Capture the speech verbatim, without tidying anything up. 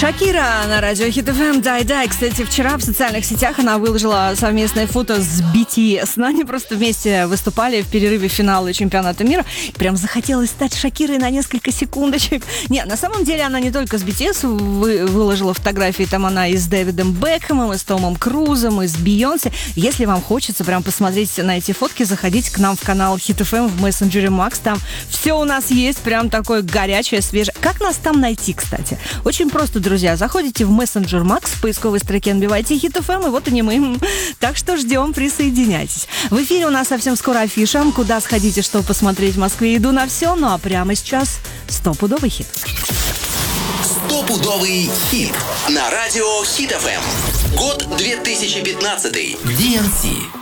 Шакира на радио Хит эф эм. Дай, дай. Кстати, вчера в социальных сетях она выложила совместное фото с би ти эс. Но они просто вместе выступали в перерыве финала чемпионата мира. Прям захотелось стать Шакирой на несколько секундочек. Не, на самом деле она не только с би ти эс вы, выложила фотографии. Там она и с Дэвидом Бекхэмом, и с Томом Крузом, и с Бейонсе. Если вам хочется прям посмотреть на эти фотки, заходите к нам в канал Хит эф эм в мессенджере Макс. Там все у нас есть, прям такое горячее, свежее. Как нас там найти, кстати? Очень просто, друзья. Заходите в мессенджер Макс, в поисковой строке набивайте Хит эф эм, и вот они мы. Так что ждем, присоединяйтесь. В эфире у нас совсем скоро афиша. Куда сходите, что посмотреть в Москве? Иду на все. Ну а прямо сейчас стопудовый хит. Стопудовый хит на радио Хит эф эм. Год две тысячи пятнадцатый. ди эн си.